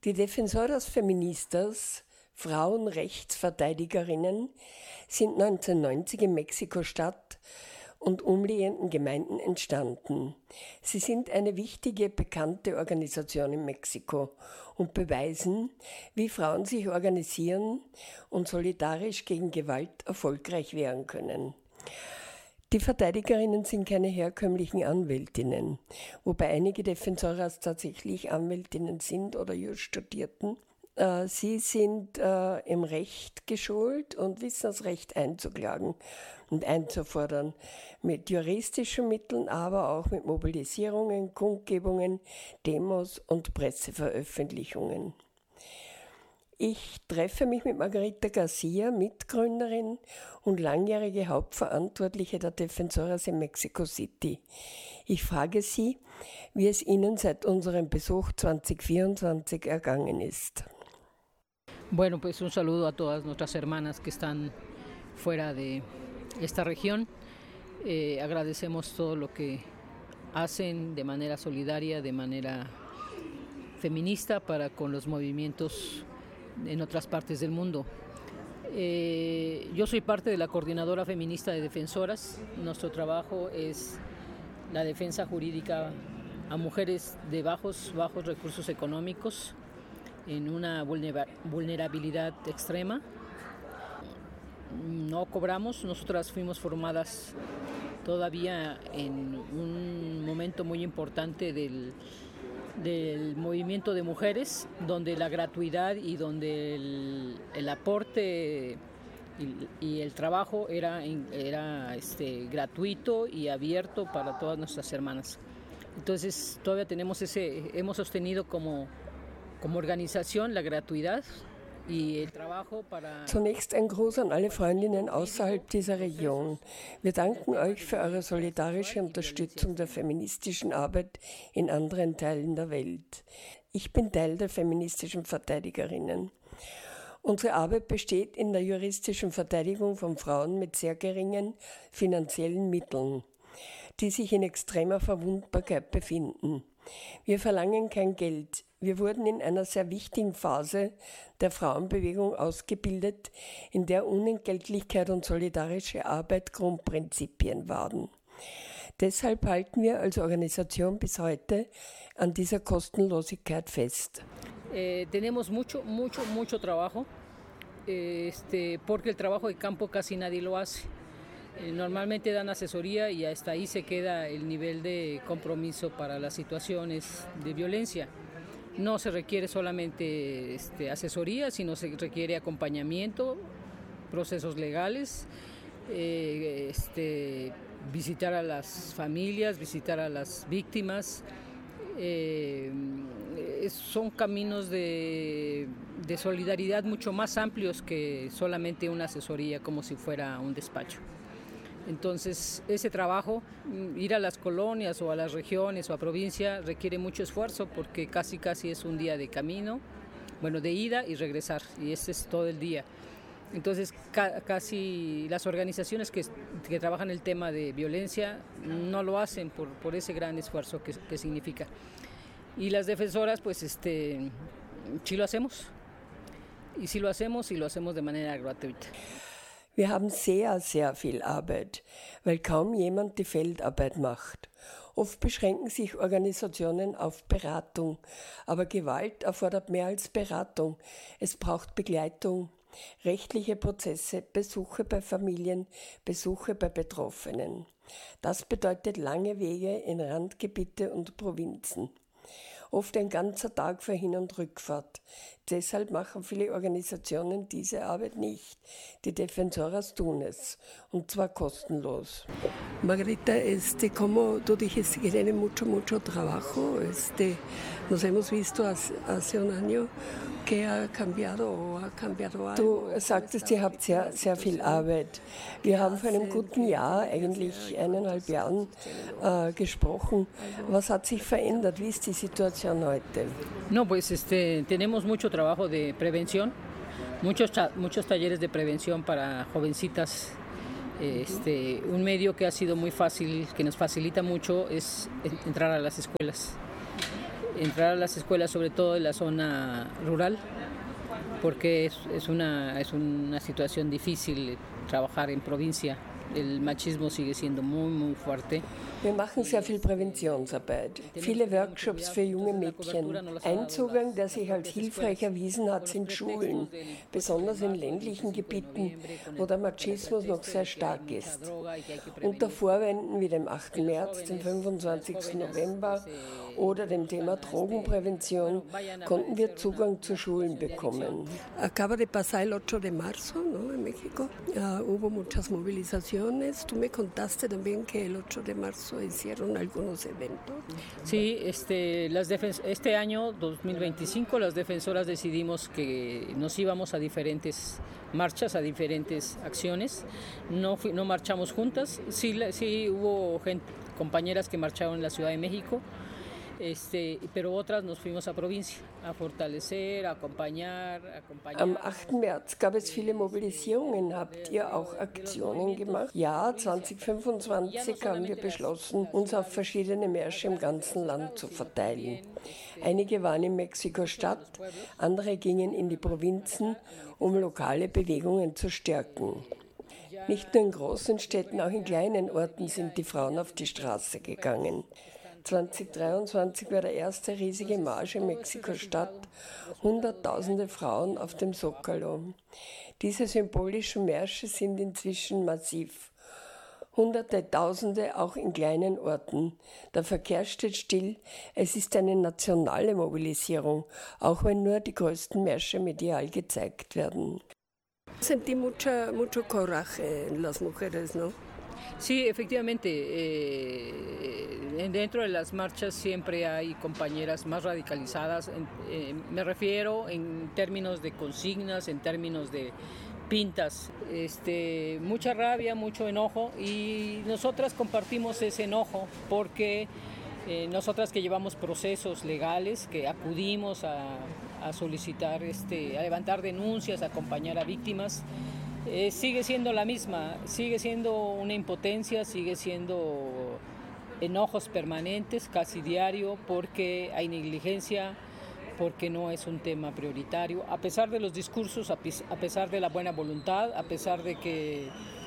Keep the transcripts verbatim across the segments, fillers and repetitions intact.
Die Defensoras Feministas, Frauenrechtsverteidigerinnen, sind neunzehnhundertneunzig in Mexiko-Stadt und umliegenden Gemeinden entstanden. Sie sind eine wichtige, bekannte Organisation in Mexiko und beweisen, wie Frauen sich organisieren und solidarisch gegen Gewalt erfolgreich wehren können. Die Verteidigerinnen sind keine herkömmlichen Anwältinnen, wobei einige Defensoras tatsächlich Anwältinnen sind oder Jus studierten. Sie sind äh, im Recht geschult und wissen das Recht einzuklagen und einzufordern. Mit juristischen Mitteln, aber auch mit Mobilisierungen, Kundgebungen, Demos und Presseveröffentlichungen. Ich treffe mich mit Margarita Garcia, Mitgründerin und langjährige Hauptverantwortliche der Defensoras in Mexico City. Ich frage sie, wie es ihnen seit unserem Besuch zwanzig vierundzwanzig ergangen ist. Bueno, pues un saludo a todas nuestras hermanas que están fuera de esta región. Eh, agradecemos todo lo que hacen de manera solidaria, de manera feminista para con los movimientos en otras partes del mundo. Eh, yo soy parte de la Coordinadora Feminista de Defensoras. Nuestro trabajo es la defensa jurídica a mujeres de bajos, bajos recursos económicos en una vulnerabilidad extrema. No cobramos, nosotras fuimos formadas todavía en un momento muy importante del, del movimiento de mujeres, donde la gratuidad y donde el, el aporte y, y el trabajo era, era este, gratuito y abierto para todas nuestras hermanas. Entonces todavía tenemos ese, hemos sostenido como Como Organisation, la Gratuidad y el trabajo para. Zunächst ein Gruß an alle Freundinnen außerhalb dieser Region. Wir danken euch für eure solidarische Unterstützung der feministischen Arbeit in anderen Teilen der Welt. Ich bin Teil der feministischen Verteidigerinnen. Unsere Arbeit besteht in der juristischen Verteidigung von Frauen mit sehr geringen finanziellen Mitteln, die sich in extremer Verwundbarkeit befinden. Wir verlangen kein Geld. Wir wurden in einer sehr wichtigen Phase der Frauenbewegung ausgebildet, in der Unentgeltlichkeit und solidarische Arbeit Grundprinzipien waren. Deshalb halten wir als Organisation bis heute an dieser Kostenlosigkeit fest. Eh, tenemos mucho, mucho, mucho trabajo, este, porque el trabajo de campo casi nadie lo hace. Normalmente dan asesoría y hasta ahí se queda el nivel de compromiso para las situaciones de violencia. No se requiere solamente este, asesoría, sino se requiere acompañamiento, procesos legales, eh, este, visitar a las familias, visitar a las víctimas. Eh, son caminos de, de solidaridad mucho más amplios que solamente una asesoría, como si fuera un despacho. Entonces, ese trabajo, ir a las colonias o a las regiones o a provincia, requiere mucho esfuerzo porque casi casi es un día de camino, bueno, de ida y regresar, y ese es todo el día. Entonces, ca- casi las organizaciones que, que trabajan el tema de violencia no lo hacen por, por ese gran esfuerzo que, que significa. Y las defensoras, pues, este, sí lo hacemos. Y sí lo hacemos y lo hacemos de manera gratuita. Wir haben sehr, sehr viel Arbeit, weil kaum jemand die Feldarbeit macht. Oft beschränken sich Organisationen auf Beratung, aber Gewalt erfordert mehr als Beratung. Es braucht Begleitung, rechtliche Prozesse, Besuche bei Familien, Besuche bei Betroffenen. Das bedeutet lange Wege in Randgebiete und Provinzen. Oft ein ganzer Tag für Hin- und Rückfahrt. Deshalb machen viele Organisationen diese Arbeit nicht. Die Defensoras tun es, und zwar kostenlos. Margarita, este, ¿cómo tú dijiste que tiene mucho, mucho trabajo? Este, nos hemos visto hace, hace un año. ¿Qué ha cambiado o ha cambiado algo? Du sagtest, ihr habt sehr, sehr viel Arbeit. Wir haben vor einem guten Jahr, eigentlich eineinhalb Jahren, äh, gesprochen. Was hat sich verändert? Wie ist die Situation heute? No, pues este, tenemos mucho trabajo de prevención, muchos, muchos talleres de prevención para jovencitas. Este, un medio que ha sido muy fácil, que nos facilita mucho, es entrar a las escuelas. entrar a las escuelas, sobre todo en la zona rural, porque es, es, una, es una situación difícil trabajar en provincia. El machismo sigue siendo muy, muy fuerte. Wir machen sehr viel Präventionsarbeit, viele Workshops für junge Mädchen. Ein Zugang, der sich als hilfreich erwiesen hat, sind Schulen, besonders in ländlichen Gebieten, wo der Machismus noch sehr stark ist. Unter Vorwänden wie dem achten März, dem fünfundzwanzigsten November oder dem Thema Drogenprävention konnten wir Zugang zu Schulen bekommen. Acaba de pasar el ocho de marzo, ¿no? En México. Uh, hubo muchas movilizaciones. Tú me contaste también que el ocho de marzo hicieron algunos eventos. Sí, este, las defen- este año dos mil veinticinco las defensoras decidimos que nos íbamos a diferentes marchas, a diferentes acciones. No, fui, no marchamos juntas, sí, sí hubo gente, compañeras que marcharon en la Ciudad de México. Este, pero otras nos fuimos a provincia, a fortalecer, a acompañar, a acompañar. Am achten März gab es viele Mobilisierungen. Habt ihr auch Aktionen gemacht? Ja, zwanzig fünfundzwanzig haben wir beschlossen, uns auf verschiedene Märsche im ganzen Land zu verteilen. Einige waren in Mexiko-Stadt, andere gingen in die Provinzen, um lokale Bewegungen zu stärken. Nicht nur in großen Städten, auch in kleinen Orten sind die Frauen auf die Straße gegangen. zwanzig dreiundzwanzig war der erste riesige Marsch in Mexiko-Stadt, hunderttausende Frauen auf dem Zócalo. Diese symbolischen Märsche sind inzwischen massiv. Hunderte, Tausende auch in kleinen Orten. Der Verkehr steht still. Es ist eine nationale Mobilisierung, auch wenn nur die größten Märsche medial gezeigt werden. Sentí mucha, mucho coraje en las mujeres, ¿no? Sí, efectivamente, eh, dentro de las marchas siempre hay compañeras más radicalizadas, en, eh, me refiero en términos de consignas, en términos de pintas, este, mucha rabia, mucho enojo, y nosotras compartimos ese enojo porque eh, nosotras que llevamos procesos legales, que acudimos a, a solicitar, este, a levantar denuncias, a acompañar a víctimas, Eh, sigue siendo la misma, sigue siendo una impotencia, sigue siendo enojos permanentes, casi diario, porque hay negligencia, porque no es un tema prioritario, a pesar de los discursos, a, a pesar de la buena voluntad, a pesar de que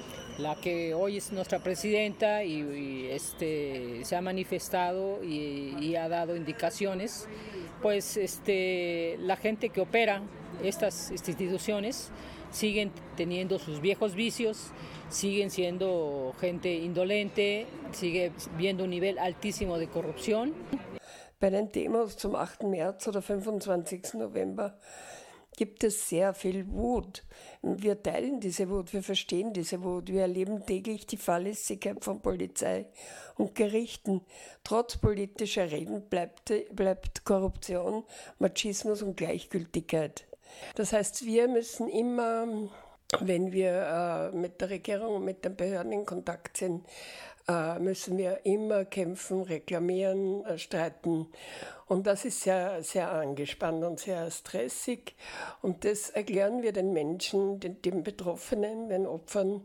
la que hoy es nuestra presidenta y, y este, se ha manifestado y, y ha dado indicaciones, pues este, la gente que opera estas instituciones siguen teniendo sus viejos vicios, siguen siendo gente indolente, sigue viendo un nivel altísimo de corrupción. Bei den Demos zum achten März oder fünfundzwanzigsten November gibt es sehr viel Wut. Wir teilen diese Wut, wir verstehen diese Wut, wir erleben täglich die Fahrlässigkeit von Polizei und Gerichten. Trotz politischer Reden bleibt, bleibt Korruption, Machismus und Gleichgültigkeit. Das heißt, wir müssen immer, wenn wir äh, mit der Regierung und mit den Behörden in Kontakt sind, äh, müssen wir immer kämpfen, reklamieren, äh, streiten. Und das ist sehr, sehr angespannt und sehr stressig. Und das erklären wir den Menschen, den, den Betroffenen, den Opfern.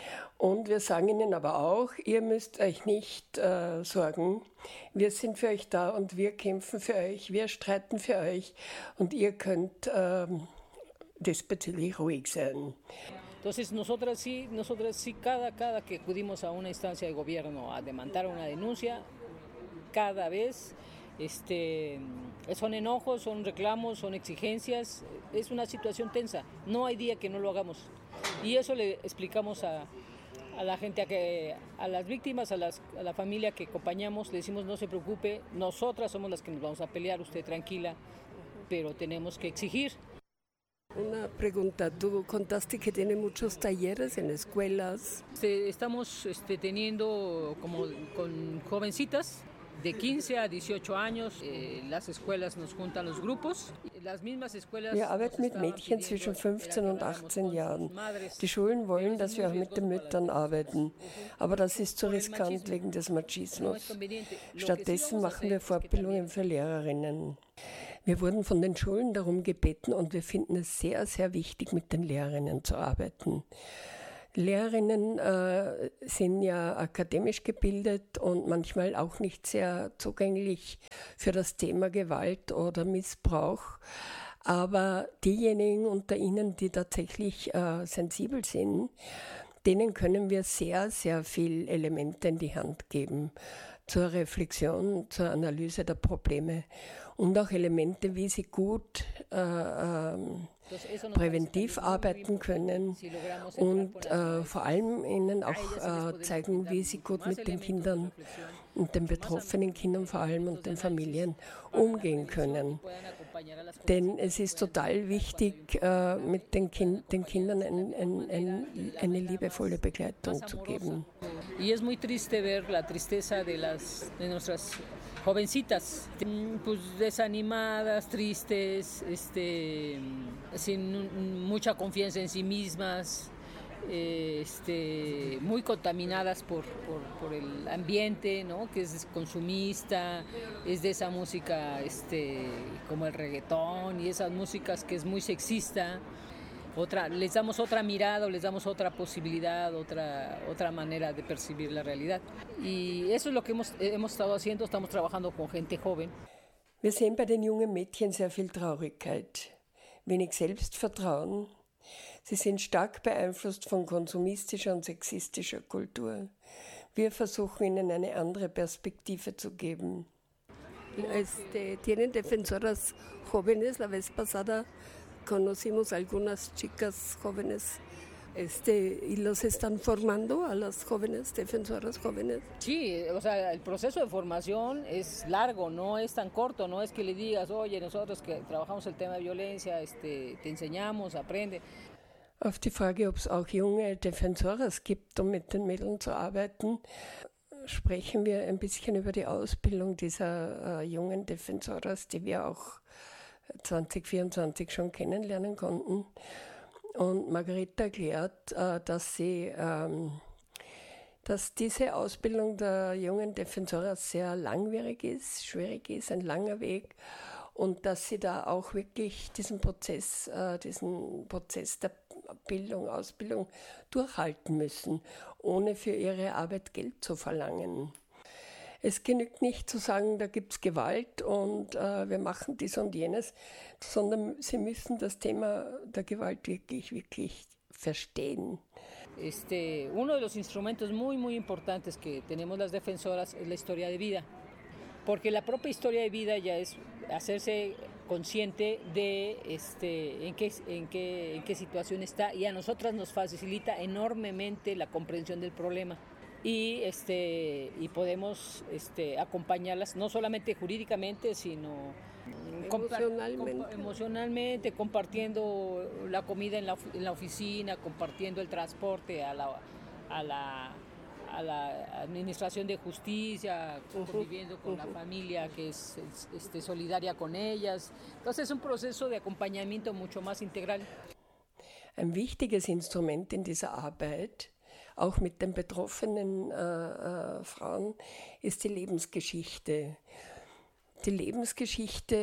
Und wir sagen ihnen aber auch, ihr müsst euch nicht äh, sorgen. Wir sind für euch da und wir kämpfen für euch, wir streiten für euch und ihr könnt äh, diesbezüglich ruhig sein. Entonces nosotras sí, nosotras sí cada, cada que acudimos a una instancia de gobierno a demandar una denuncia, cada vez este, son enojos, son reclamos, son exigencias, es una situación tensa, no hay día que no lo hagamos. Y eso le explicamos a, a la gente, a, que, a las víctimas, a, las, a la familia que acompañamos, le decimos no se preocupe, nosotras somos las que nos vamos a pelear, usted tranquila, pero tenemos que exigir. Una pregunta, tú contaste que tiene muchos talleres en escuelas. Este, estamos este, teniendo como con jovencitas de quince a dieciocho años, eh, las escuelas nos juntan los grupos. Las mismas escuelas wir arbeiten mit Mädchen zwischen fünfzehn und achtzehn Jahren. Die Schulen wollen, dass wir auch mit den Müttern arbeiten, aber das ist zu riskant wegen des Machismus. Stattdessen machen wir Fortbildungen für Lehrerinnen. Wir wurden von den Schulen darum gebeten und wir finden es sehr, sehr wichtig, mit den Lehrerinnen zu arbeiten. Lehrerinnen äh, sind ja akademisch gebildet und manchmal auch nicht sehr zugänglich für das Thema Gewalt oder Missbrauch. Aber diejenigen unter ihnen, die tatsächlich äh, sensibel sind, denen können wir sehr, sehr viel Elemente in die Hand geben zur Reflexion, zur Analyse der Probleme und auch Elemente, wie sie gut äh, ähm, präventiv arbeiten können und äh, vor allem ihnen auch äh, zeigen, wie sie gut mit den Kindern und den betroffenen Kindern vor allem und den Familien umgehen können. Denn es ist total wichtig, äh, mit den, kind, den Kindern ein, ein, ein, eine liebevolle Begleitung zu geben. Y es muy triste ver la tristeza de las de nuestras jovencitas, pues desanimadas, tristes, este, sin mucha confianza en sí mismas, este, muy contaminadas por, por, por el ambiente, ¿no? Que es consumista, es de esa música este, como el reggaetón y esas músicas que es muy sexista. Otra, les damos otra mirada o les damos otra posibilidad, otra, otra manera de percibir la realidad. Y eso es lo que hemos, hemos estado haciendo, estamos trabajando con gente joven. Wir sehen bei den jungen Mädchen sehr viel Traurigkeit, wenig Selbstvertrauen. Sie sind stark beeinflusst von konsumistischer und sexistischer Kultur. Wir versuchen ihnen eine andere Perspektive zu geben. Este, tienen defensoras jóvenes. La vez pasada conocimos algunas chicas jóvenes este, y los están formando a las jóvenes, defensoras jóvenes. Sí, o sea, el proceso de formación es largo, no es tan corto, no es que le digas, oye, nosotros que trabajamos el tema de violencia, este, te enseñamos, aprende. Auf die Frage, ob es auch junge Defensoras gibt, um mit den Mädchen zu arbeiten, sprechen wir ein bisschen über die Ausbildung dieser äh, jungen Defensoras, die wir auch zwanzig vierundzwanzig schon kennenlernen konnten. Und Margarita erklärt, äh, dass sie, ähm, dass diese Ausbildung der jungen Defensoras sehr langwierig ist, schwierig ist, ein langer Weg. Und dass sie da auch wirklich diesen Prozess, äh, diesen Prozess der Bildung, Ausbildung durchhalten müssen, ohne für ihre Arbeit Geld zu verlangen. Es genügt nicht zu sagen, da gibt es Gewalt und äh, wir machen dies und jenes, sondern sie müssen das Thema der Gewalt wirklich, wirklich verstehen. Este, uno de los instrumentos muy, muy importantes que tenemos las defensoras es la historia de vida, porque la propia historia de vida ya es hacerse consciente de este, en, qué, en, qué, en qué situación está y a nosotras nos facilita enormemente la comprensión del problema. Y, este, y podemos este, acompañarlas no solamente jurídicamente, sino emocionalmente, compa- emocionalmente compartiendo la comida en la, en la oficina, compartiendo el transporte a la, a la, a la administración de justicia, uh-huh, conviviendo con uh-huh. la familia que es, es este, solidaria con ellas. Entonces es un proceso de acompañamiento mucho más integral. Ein wichtiges Instrument in dieser Arbeit, auch mit den betroffenen äh, äh, Frauen, ist die Lebensgeschichte. Die Lebensgeschichte,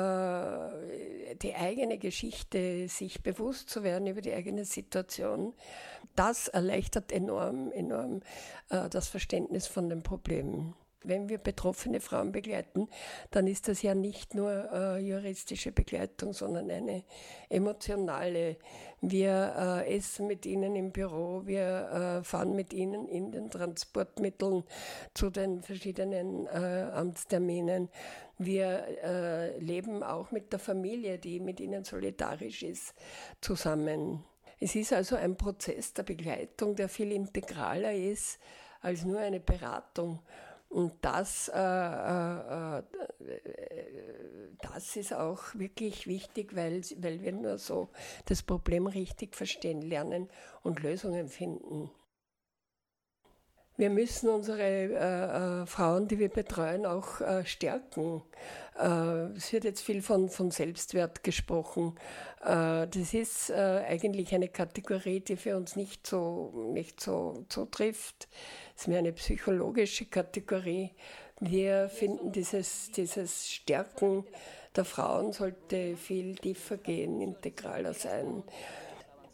äh, die eigene Geschichte, sich bewusst zu werden über die eigene Situation, das erleichtert enorm, enorm äh, das Verständnis von den Problemen. Wenn wir betroffene Frauen begleiten, dann ist das ja nicht nur äh, juristische Begleitung, sondern eine emotionale. Wir äh, essen mit ihnen im Büro, wir äh, fahren mit ihnen in den Transportmitteln zu den verschiedenen äh, Amtsterminen. Wir äh, leben auch mit der Familie, die mit ihnen solidarisch ist, zusammen. Es ist also ein Prozess der Begleitung, der viel integraler ist als nur eine Beratung. Und das, äh, äh, das ist auch wirklich wichtig, weil, weil wir nur so das Problem richtig verstehen lernen und Lösungen finden. Wir müssen unsere äh, äh, Frauen, die wir betreuen, auch äh, stärken. Äh, es wird jetzt viel von, von Selbstwert gesprochen. Äh, das ist äh, eigentlich eine Kategorie, die für uns nicht so, nicht so, so trifft. Es ist mehr eine psychologische Kategorie. Wir finden, dieses, dieses Stärken der Frauen sollte viel tiefer gehen, integraler sein.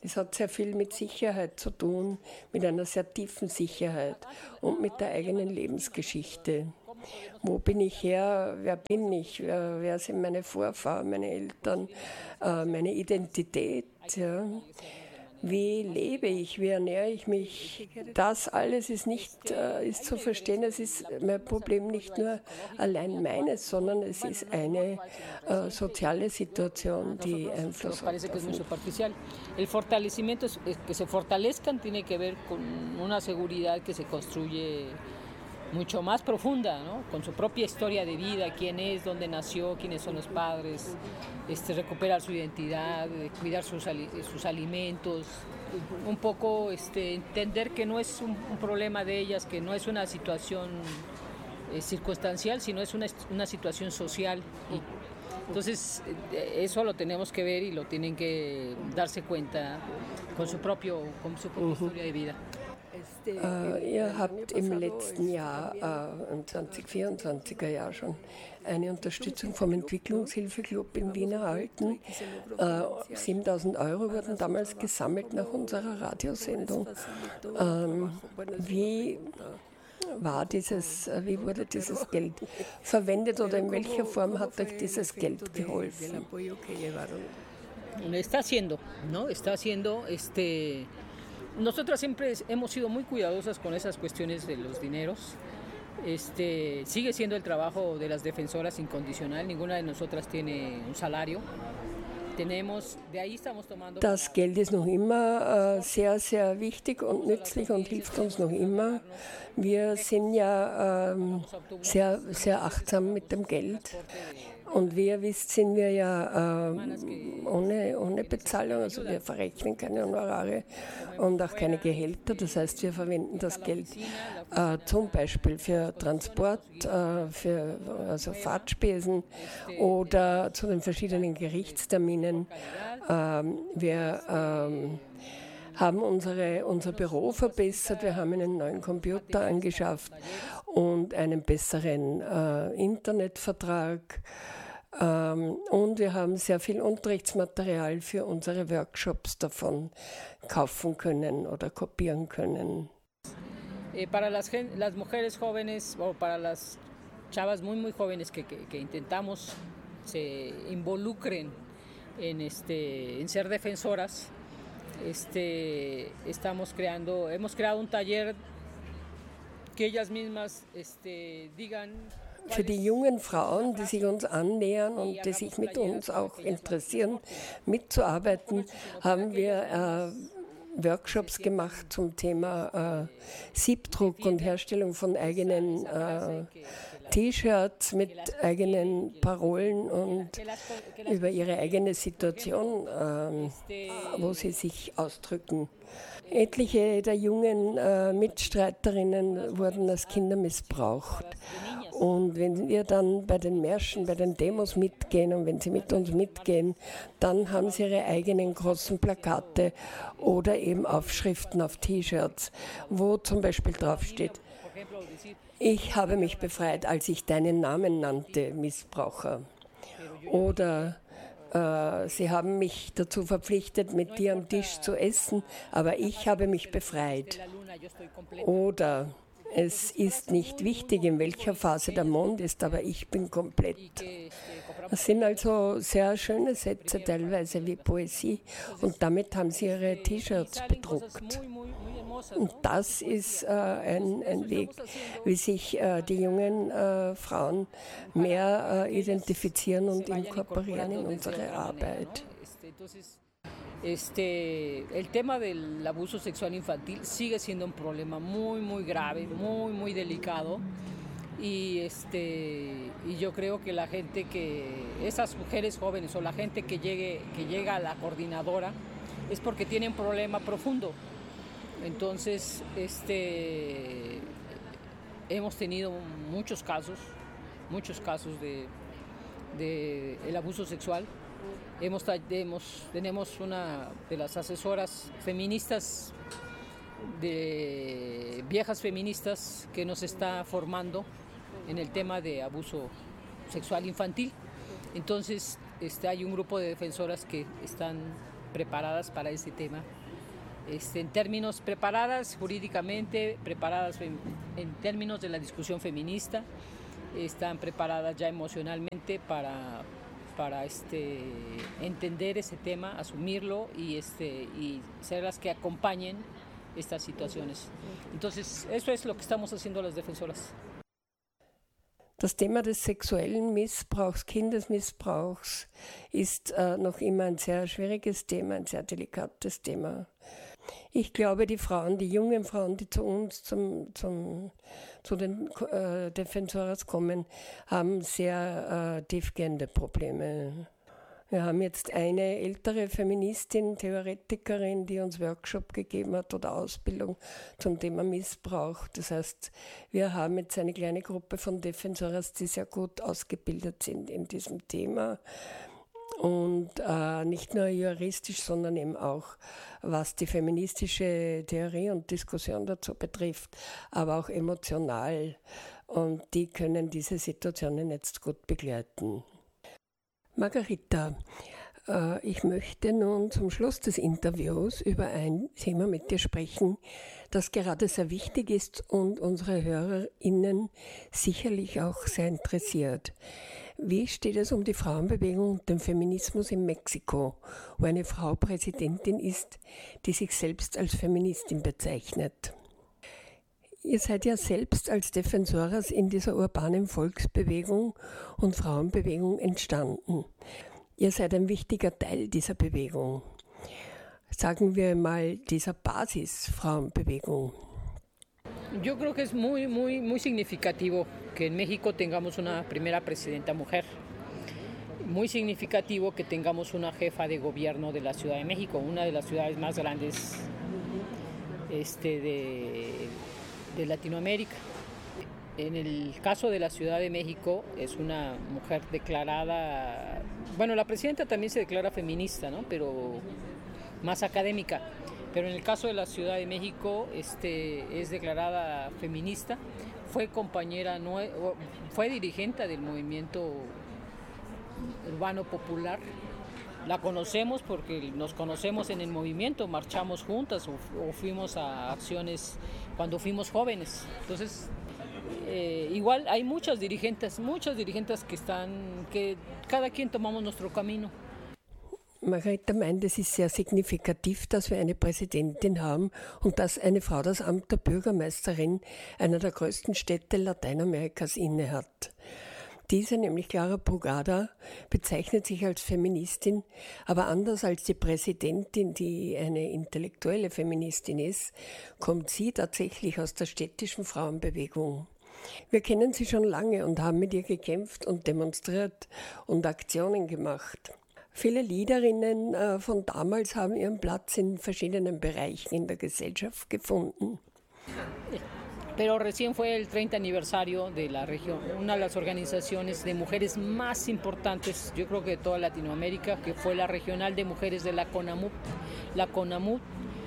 Es hat sehr viel mit Sicherheit zu tun, mit einer sehr tiefen Sicherheit und mit der eigenen Lebensgeschichte. Wo bin ich her? Wer bin ich? Wer, wer sind meine Vorfahren, meine Eltern, äh, meine Identität? Ja? Wie lebe ich? Wie ernähre ich mich? Das alles ist nicht äh, ist zu verstehen. Es ist mein Problem nicht nur allein meines, sondern es ist eine äh, soziale Situation, die Einfluss hat. El fortalecimiento, que se fortalezcan, tiene que ver con una seguridad que se construye mucho más profunda, ¿no? Con su propia historia de vida, quién es, dónde nació, quiénes son los padres, este, recuperar su identidad, cuidar sus, sus alimentos, un poco este, entender que no es un, un problema de ellas, que no es una situación eh, circunstancial, sino es una, una situación social. Y entonces eso lo tenemos que ver y lo tienen que darse cuenta con su, propio, con su propia uh-huh. historia de vida. Uh, ihr habt im letzten Jahr, uh, im zwanzig vierundzwanziger Jahr schon, eine Unterstützung vom Entwicklungshilfeclub in Wien erhalten. Uh, siebentausend Euro wurden damals gesammelt nach unserer Radiosendung. Uh, wie war dieses, wie wurde dieses Geld verwendet oder in welcher Form hat euch dieses Geld geholfen? Está haciendo, ¿no? Está haciendo este... Nosotras siempre hemos sido muy cuidadosas con esas cuestiones de los dineros. Este, sigue siendo el trabajo de las defensoras incondicional. Ninguna de nosotras tiene un salario. Tenemos, de ahí estamos tomando. Das Geld ist noch immer äh, sehr, sehr wichtig und nützlich und hilft uns noch immer. Wir sind ja ähm, sehr, sehr achtsam mit dem Geld. Und wie ihr wisst, sind wir ja äh, ohne, ohne Bezahlung, also wir verrechnen keine Honorare und auch keine Gehälter. Das heißt, wir verwenden das Geld äh, zum Beispiel für Transport, äh, für also Fahrtspesen oder zu den verschiedenen Gerichtsterminen. Ähm, wir ähm, haben unsere, unser Büro verbessert, wir haben einen neuen Computer angeschafft und einen besseren äh, Internetvertrag. Ähm, und wir haben sehr viel Unterrichtsmaterial für unsere Workshops davon kaufen können oder kopieren können. Eh, para las, las mujeres jóvenes o para las chavas muy muy jóvenes que, que, que intentamos se involucren en, este, en ser defensoras, este, estamos creando, hemos creado un taller que ellas mismas este, digan. Für die jungen Frauen, die sich uns annähern und die sich mit uns auch interessieren, mitzuarbeiten, haben wir äh, Workshops gemacht zum Thema äh, Siebdruck und Herstellung von eigenen äh, T-Shirts mit eigenen Parolen und über ihre eigene Situation, äh, wo sie sich ausdrücken. Etliche der jungen äh, Mitstreiterinnen wurden als Kinder missbraucht. Und wenn wir dann bei den Märschen, bei den Demos mitgehen und wenn sie mit uns mitgehen, dann haben sie ihre eigenen großen Plakate oder eben Aufschriften auf T-Shirts, wo zum Beispiel draufsteht: Ich habe mich befreit, als ich deinen Namen nannte, Missbraucher. Oder äh, sie haben mich dazu verpflichtet, mit dir am Tisch zu essen, aber ich habe mich befreit. Oder es ist nicht wichtig, in welcher Phase der Mond ist, aber ich bin komplett. Das sind also sehr schöne Sätze, teilweise wie Poesie. Und damit haben sie ihre T-Shirts bedruckt. Und das ist äh, ein, ein Weg, wie sich äh, die jungen äh, Frauen mehr äh, identifizieren und inkorporieren in unsere Arbeit. Este, el tema del abuso sexual infantil sigue siendo un problema muy, muy grave, muy, muy delicado. Y, este, y yo creo que la gente que, esas mujeres jóvenes o la gente que, llegue, que llega a la coordinadora es porque tiene un problema profundo. Entonces, este, hemos tenido muchos casos, muchos casos de, de el abuso sexual. Hemos, hemos, tenemos una de las asesoras feministas, de viejas feministas, que nos está formando en el tema de abuso sexual infantil. Entonces este, hay un grupo de defensoras que están preparadas para este tema. Este, en términos preparadas jurídicamente, preparadas en, en términos de la discusión feminista, están preparadas ya emocionalmente para, para este, entender ese tema, asumirlo y, este, y ser las que acompañen estas situaciones. Entonces, eso es lo que estamos haciendo las defensoras. Das Thema des sexuellen Missbrauchs, Kindesmissbrauchs ist äh, noch immer ein sehr schwieriges Thema, ein sehr delikates Thema. Ich glaube, die Frauen, die jungen Frauen, die zu uns, zum, zum, zu den äh, Defensoras kommen, haben sehr äh, tiefgehende Probleme. Wir haben jetzt eine ältere Feministin, Theoretikerin, die uns Workshop gegeben hat oder Ausbildung zum Thema Missbrauch. Das heißt, wir haben jetzt eine kleine Gruppe von Defensoras, die sehr gut ausgebildet sind in diesem Thema. Und äh, nicht nur juristisch, sondern eben auch, was die feministische Theorie und Diskussion dazu betrifft, aber auch emotional. Und die können diese Situationen jetzt gut begleiten. Margarita, äh, ich möchte nun zum Schluss des Interviews über ein Thema mit dir sprechen, das gerade sehr wichtig ist und unsere HörerInnen sicherlich auch sehr interessiert. Wie steht es um die Frauenbewegung und den Feminismus in Mexiko, wo eine Frau Präsidentin ist, die sich selbst als Feministin bezeichnet? Ihr seid ja selbst als Defensoras in dieser urbanen Volksbewegung und Frauenbewegung entstanden. Ihr seid ein wichtiger Teil dieser Bewegung. Sagen wir mal dieser Basis-Frauenbewegung. Yo creo que es muy, muy, muy significativo que en México tengamos una primera presidenta mujer. Muy significativo que tengamos una jefa de gobierno de la Ciudad de México, una de las ciudades más grandes este, de, de Latinoamérica. En el caso de la Ciudad de México es una mujer declarada, bueno, la presidenta también se declara feminista, ¿no? Pero más académica. Pero en el caso de la Ciudad de México este, es declarada feminista, fue compañera, fue dirigente del movimiento urbano popular. La conocemos porque nos conocemos en el movimiento, marchamos juntas o, o fuimos a acciones cuando fuimos jóvenes. Entonces, eh, igual hay muchas dirigentes, muchas dirigentes que están, que cada quien tomamos nuestro camino. Margarita meint, es ist sehr signifikativ, dass wir eine Präsidentin haben und dass eine Frau das Amt der Bürgermeisterin einer der größten Städte Lateinamerikas innehat. Diese, nämlich Clara Brugada, bezeichnet sich als Feministin, aber anders als die Präsidentin, die eine intellektuelle Feministin ist, kommt sie tatsächlich aus der städtischen Frauenbewegung. Wir kennen sie schon lange und haben mit ihr gekämpft und demonstriert und Aktionen gemacht. Viele Leaderinnen äh, von damals haben ihren Platz in verschiedenen Bereichen in der Gesellschaft gefunden. Pero recién fue el treinta aniversario de la región, una de las organizaciones de mujeres más importantes, yo creo que de toda Latinoamérica, que fue la Regional de Mujeres de la CONAMUP. La CONAMUP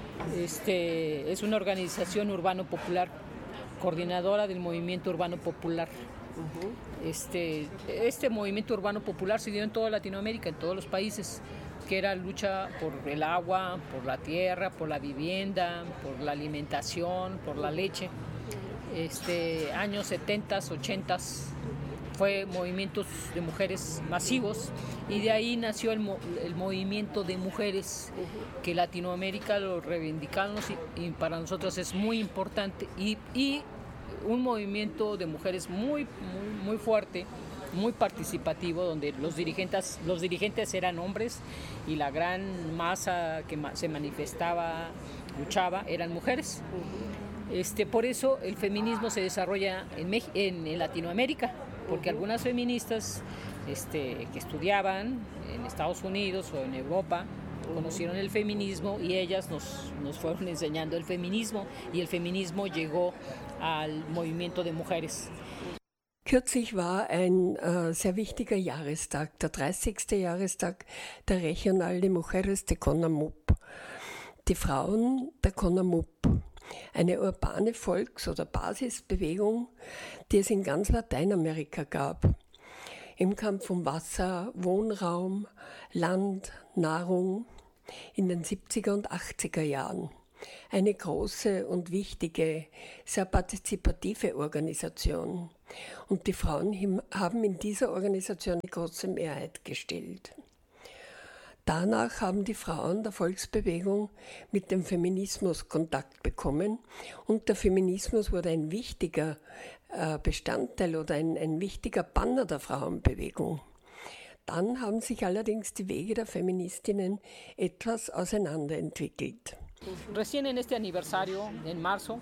este, es una organización urbano popular, coordinadora del movimiento urbano popular. Uh-huh. Este, este movimiento urbano popular se dio en toda Latinoamérica, en todos los países, que era lucha por el agua, por la tierra, por la vivienda, por la alimentación, por la leche. Este, años setenta, ochenta fue movimientos de mujeres masivos y de ahí nació el, el movimiento de mujeres que Latinoamérica lo reivindicamos y, y para nosotros es muy importante y, y un movimiento de mujeres muy, muy, muy fuerte, muy participativo, donde los dirigentes, los dirigentes eran hombres y la gran masa que se manifestaba, luchaba, eran mujeres. Este, por eso el feminismo se desarrolla en, en, en Latinoamérica, porque algunas feministas este, que estudiaban en Estados Unidos o en Europa conocieron el feminismo y ellas nos, nos fueron enseñando el feminismo y el feminismo llegó al movimiento de mujeres. Kürzlich war ein äh, sehr wichtiger Jahrestag, der dreißigste Jahrestag der Regional de Mujeres de CONAMUP. Die Frauen der CONAMUP, eine urbane Volks- oder Basisbewegung, die es in ganz Lateinamerika gab. Im Kampf um Wasser, Wohnraum, Land, Nahrung. in den siebziger und achtziger Jahren. Eine große und wichtige, sehr partizipative Organisation. Und die Frauen haben in dieser Organisation die große Mehrheit gestellt. Danach haben die Frauen der Volksbewegung mit dem Feminismus Kontakt bekommen und der Feminismus wurde ein wichtiger Bestandteil oder ein, ein wichtiger Banner der Frauenbewegung. Dann haben sich allerdings die Wege der Feministinnen etwas auseinanderentwickelt. Recién en este aniversario, en marzo,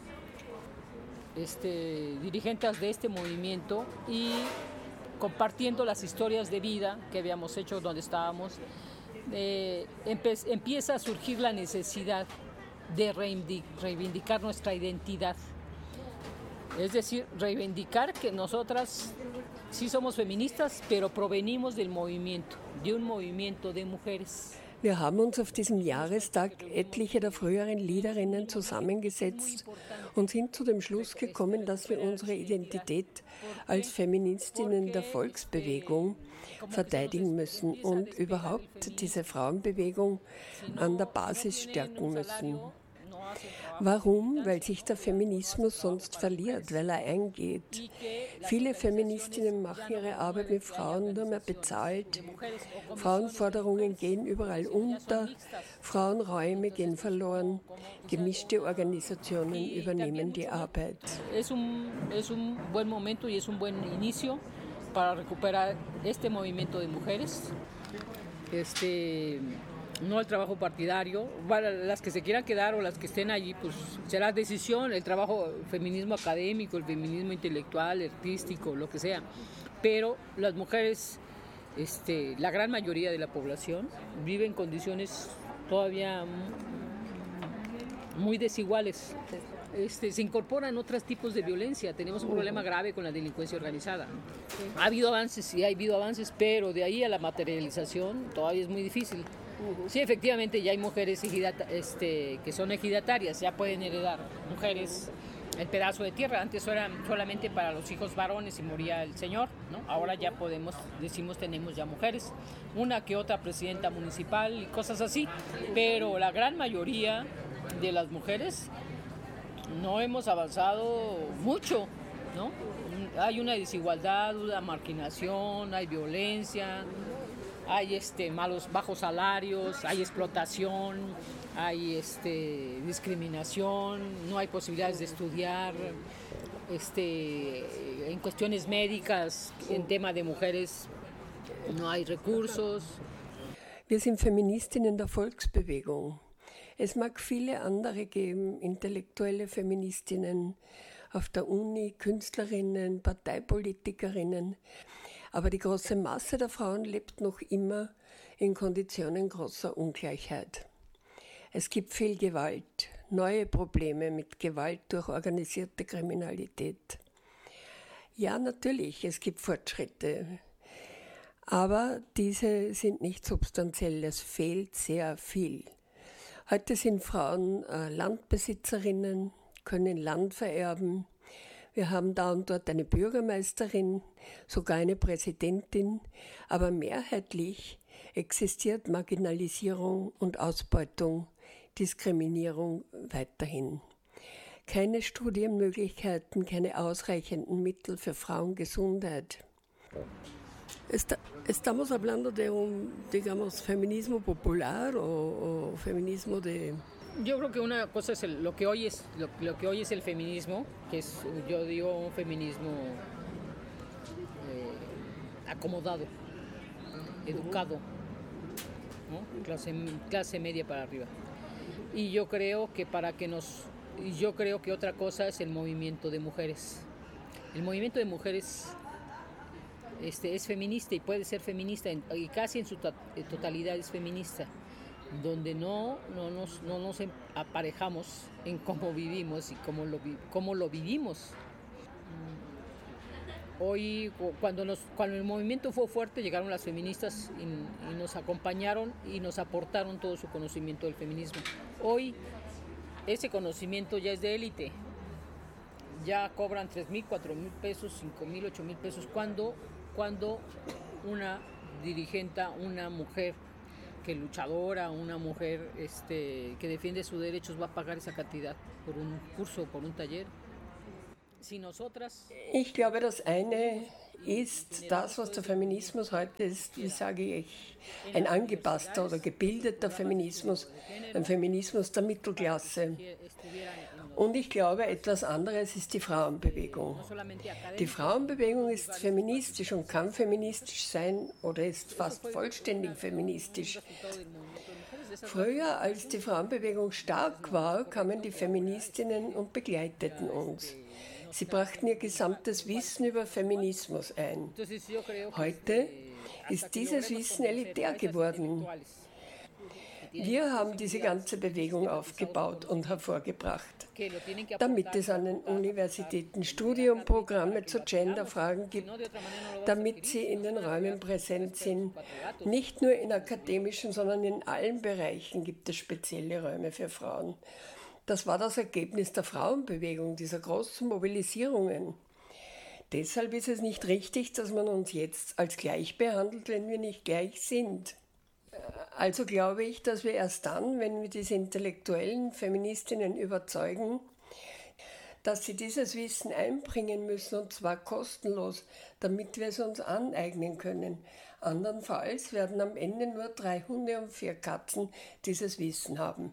este, dirigentes de este movimiento y compartiendo las historias de vida que habíamos hecho donde estábamos, eh, empe- empieza a surgir la necesidad de reivindicar nuestra identidad. Es decir, reivindicar que nosotras sí somos feministas, pero provenimos del movimiento, de un movimiento de mujeres. Wir haben uns auf diesem Jahrestag etliche der früheren Liederinnen zusammengesetzt und sind zu dem Schluss gekommen, dass wir unsere Identität als Feministinnen der Volksbewegung verteidigen müssen und überhaupt diese Frauenbewegung an der Basis stärken müssen. Warum? Weil sich der Feminismus sonst verliert, weil er eingeht. Viele Feministinnen machen ihre Arbeit mit Frauen nur mehr bezahlt. Frauenforderungen gehen überall unter, Frauenräume gehen verloren, gemischte Organisationen übernehmen die Arbeit. Es un, es un buen momento y es un buen inicio para recuperar este movimiento de mujeres. Este... No el trabajo partidario, las que se quieran quedar o las que estén allí, pues será decisión, el trabajo, feminismo académico, el feminismo intelectual, artístico, lo que sea. Pero las mujeres, este, la gran mayoría de la población, vive en condiciones todavía muy desiguales. Este, se incorporan otros tipos de violencia. Tenemos un problema grave con la delincuencia organizada. Ha habido avances, sí ha habido avances, pero de ahí a la materialización todavía es muy difícil. Sí, efectivamente ya hay mujeres ejidata, este, que son ejidatarias, ya pueden heredar mujeres el pedazo de tierra. Antes era solamente para los hijos varones y moría el señor, ¿no? Ahora ya podemos, decimos, tenemos ya mujeres, una que otra presidenta municipal y cosas así, pero la gran mayoría de las mujeres no hemos avanzado mucho, ¿no? Hay una desigualdad, una marginación, hay violencia, hay este, malos, bajos salarios, hay explotación, hay este, discriminación, no hay posibilidades de estudiar, este, en cuestiones médicas, en tema de mujeres, no hay recursos. Wir sind Feministinnen der Volksbewegung. Es mag viele andere geben, intellektuelle Feministinnen auf der Uni, Künstlerinnen, Parteipolitikerinnen. Aber die große Masse der Frauen lebt noch immer in Konditionen großer Ungleichheit. Es gibt viel Gewalt, neue Probleme mit Gewalt durch organisierte Kriminalität. Ja, natürlich, es gibt Fortschritte, aber diese sind nicht substanziell, es fehlt sehr viel. Heute sind Frauen äh, Landbesitzerinnen, können Land vererben. Wir haben da und dort eine Bürgermeisterin, sogar eine Präsidentin, aber mehrheitlich existiert Marginalisierung und Ausbeutung, Diskriminierung weiterhin. Keine Studienmöglichkeiten, keine ausreichenden Mittel für Frauengesundheit. Está, estamos hablando de un, digamos, feminismo popular o, o feminismo de... Yo creo que una cosa es el, lo que hoy es lo, lo que hoy es el feminismo, que es, yo digo, un feminismo eh, acomodado, educado, ¿no? clase, clase media para arriba. Y yo creo que para que nos, yo creo que otra cosa es el movimiento de mujeres. El movimiento de mujeres este, es feminista y puede ser feminista en, y casi en su to- totalidad es feminista. Donde no, no, nos, no nos aparejamos en cómo vivimos y cómo lo, cómo lo vivimos. Hoy, cuando, nos, cuando el movimiento fue fuerte, llegaron las feministas y, y nos acompañaron y nos aportaron todo su conocimiento del feminismo. Hoy, ese conocimiento ya es de élite. Ya cobran tres mil, cuatro mil pesos, cinco mil, ocho mil pesos. Cuando, cuando una dirigente, una mujer que luchadora, una mujer este, que defiende sus derechos va a pagar esa cantidad por un curso, por un taller. Si nosotras Ich glaube, das eine ist das, was der Feminismus heute ist, wie sage ich, ein angepasster oder gebildeter Feminismus, ein Feminismus der Mittelklasse. Und ich glaube, etwas anderes ist die Frauenbewegung. Die Frauenbewegung ist feministisch und kann feministisch sein oder ist fast vollständig feministisch. Früher, als die Frauenbewegung stark war, kamen die Feministinnen und begleiteten uns. Sie brachten ihr gesamtes Wissen über Feminismus ein. Heute ist dieses Wissen elitär geworden. Wir haben diese ganze Bewegung aufgebaut und hervorgebracht, damit es an den Universitäten Studiumprogramme zu Genderfragen gibt, damit sie in den Räumen präsent sind. Nicht nur in akademischen, sondern in allen Bereichen gibt es spezielle Räume für Frauen. Das war das Ergebnis der Frauenbewegung, dieser großen Mobilisierungen. Deshalb ist es nicht richtig, dass man uns jetzt als gleich behandelt, wenn wir nicht gleich sind. Also glaube ich, dass wir erst dann, wenn wir diese intellektuellen Feministinnen überzeugen, dass sie dieses Wissen einbringen müssen, und zwar kostenlos, damit wir es uns aneignen können. Andernfalls werden am Ende nur drei Hunde und vier Katzen dieses Wissen haben.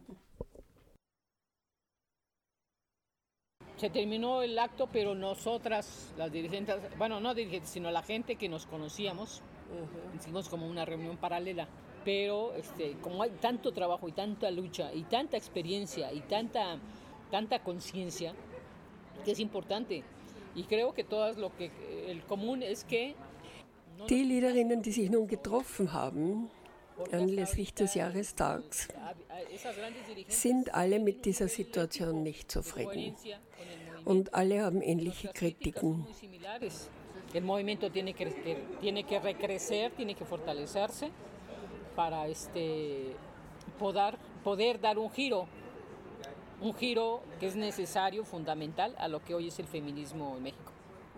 Se terminó el acto, pero nosotras, las dirigentes, bueno, no dirigentes, sino la gente que nos conocíamos, uh-huh. hicimos como una reunión paralela. Pero este, como hay tanto trabajo y tanta lucha y tanta experiencia y tanta, tanta conciencia, que es importante. Y creo que todas lo que el común es que die Leaderinnen, die sich nun getroffen haben, anlässlich des Jahrestags, sind alle mit dieser Situation nicht zufrieden. Und alle haben ähnliche Kritiken. El movimiento tiene que, tiene que recrecer, tiene que fortalecerse para este, poder, poder dar un giro, un giro que es necesario, fundamental a lo que hoy es el feminismo en México.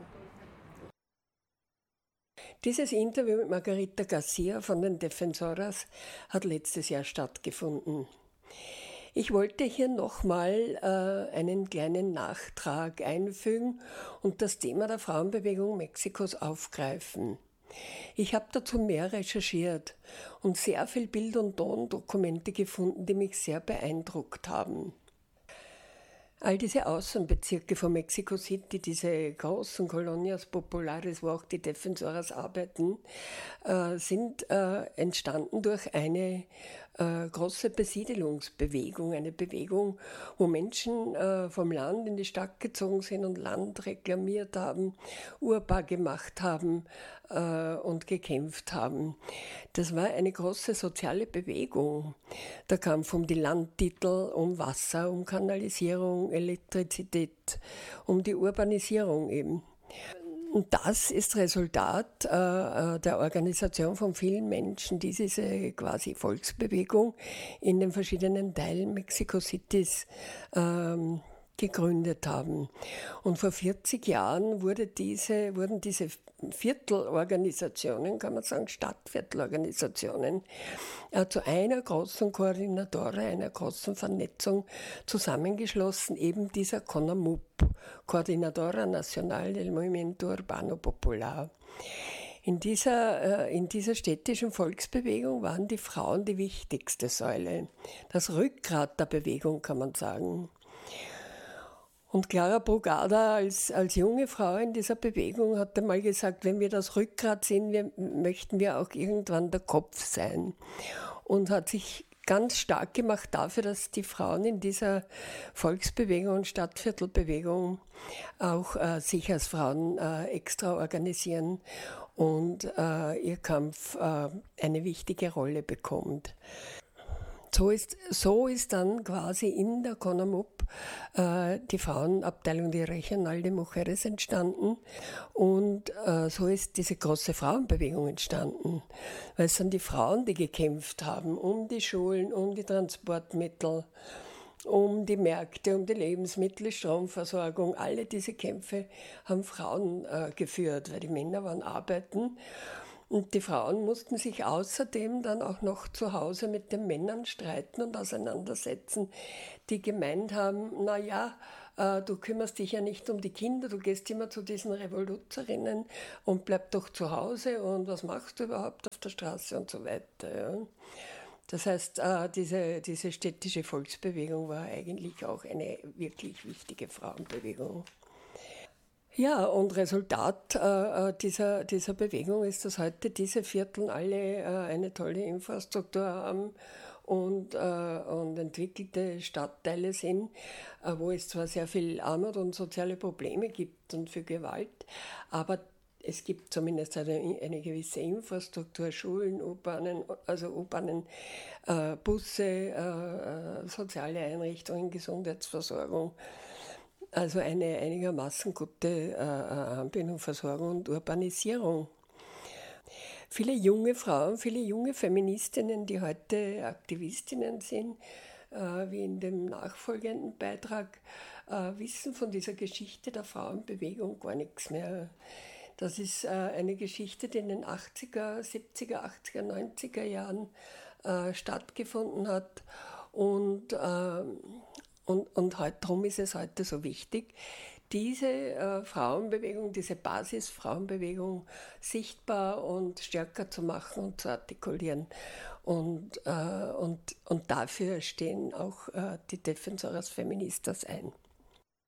Dieses Interview mit Margarita Garcia von den Defensoras hat letztes Jahr stattgefunden. Ich wollte hier nochmal äh, einen kleinen Nachtrag einfügen und das Thema der Frauenbewegung Mexikos aufgreifen. Ich habe dazu mehr recherchiert und sehr viel Bild- und Tondokumente gefunden, die mich sehr beeindruckt haben. All diese Außenbezirke von Mexico City, diese großen Colonias Populares, wo auch die Defensoras arbeiten, äh, sind äh, entstanden durch eine äh, große Besiedelungsbewegung, eine Bewegung, wo Menschen äh, vom Land in die Stadt gezogen sind und Land reklamiert haben, urbar gemacht haben äh, und gekämpft haben. Das war eine große soziale Bewegung. Der Kampf um die Landtitel, um Wasser, um Kanalisierung, Elektrizität, um die Urbanisierung eben. Und das ist Resultat äh, der Organisation von vielen Menschen, die diese quasi Volksbewegung in den verschiedenen Teilen Mexico Citys ähm, gegründet haben. Und vor vierzig Jahren wurde diese, wurden diese Viertelorganisationen, kann man sagen, Stadtviertelorganisationen, äh, zu einer großen Koordinatore, einer großen Vernetzung zusammengeschlossen, eben dieser CONAMUP, Coordinadora Nacional del Movimiento Urbano Popular. In dieser, äh, in dieser städtischen Volksbewegung waren die Frauen die wichtigste Säule, das Rückgrat der Bewegung, kann man sagen. Und Clara Brugada als, als junge Frau in dieser Bewegung hat einmal gesagt, wenn wir das Rückgrat sind, wir, möchten wir auch irgendwann der Kopf sein. Und hat sich ganz stark gemacht dafür, dass die Frauen in dieser Volksbewegung und Stadtviertelbewegung auch äh, sich als Frauen äh, extra organisieren und äh, ihr Kampf äh, eine wichtige Rolle bekommt. So ist, so ist dann quasi in der CONAMUP äh, die Frauenabteilung, die Regional de Mujeres entstanden und äh, so ist diese große Frauenbewegung entstanden. Weil es sind die Frauen, die gekämpft haben um die Schulen, um die Transportmittel, um die Märkte, um die Lebensmittel, Stromversorgung. Alle diese Kämpfe haben Frauen äh, geführt, weil die Männer waren arbeiten. Und die Frauen mussten sich außerdem dann auch noch zu Hause mit den Männern streiten und auseinandersetzen, die gemeint haben, naja, äh, du kümmerst dich ja nicht um die Kinder, du gehst immer zu diesen Revoluzerinnen und bleib doch zu Hause und was machst du überhaupt auf der Straße und so weiter. Ja. Das heißt, äh, diese, diese städtische Volksbewegung war eigentlich auch eine wirklich wichtige Frauenbewegung. Ja, und Resultat äh, dieser, dieser Bewegung ist, dass heute diese Viertel alle äh, eine tolle Infrastruktur haben und, äh, und entwickelte Stadtteile sind, äh, wo es zwar sehr viel Armut und soziale Probleme gibt und für Gewalt, aber es gibt zumindest eine, eine gewisse Infrastruktur, Schulen, U-Bahnen, also U-Bahnen, äh, Busse, äh, soziale Einrichtungen, Gesundheitsversorgung. Also eine einigermaßen gute äh, Anbindung, Versorgung und Urbanisierung. Viele junge Frauen, viele junge Feministinnen, die heute Aktivistinnen sind, äh, wie in dem nachfolgenden Beitrag, äh, wissen von dieser Geschichte der Frauenbewegung gar nichts mehr. Das ist äh, eine Geschichte, die in den achtziger, siebziger, achtziger, neunziger Jahren äh, stattgefunden hat und äh, Und, und halt, darum ist es heute so wichtig, diese äh, Frauenbewegung, diese Basis-Frauenbewegung sichtbar und stärker zu machen und zu artikulieren. Und, äh, und, und dafür stehen auch äh, die Defensoras Feministas ein.